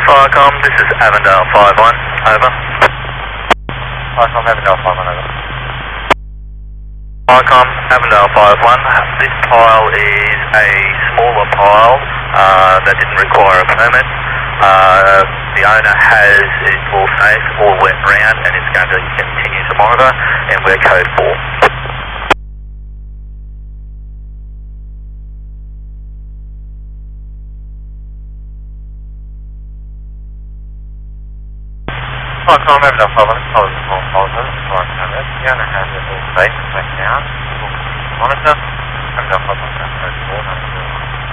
Viacom, this is Avondale 51, over. Viacom, Avondale 51, over. Viacom, Avondale 51, this pile is a smaller pile that didn't require a permit. The owner has it all safe, all wet round, and it's going to continue to monitor, and we're code 4. Viacom, Avondale 51, follow the small folder, the owner has it all safe, back down, we'll continue to monitor, Avondale 51, code 4,